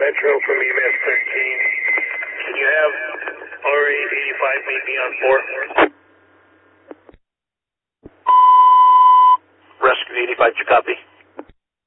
Metro from EMS 13. Can you have RA 85 meet me on 4? Rescue 85, did you copy?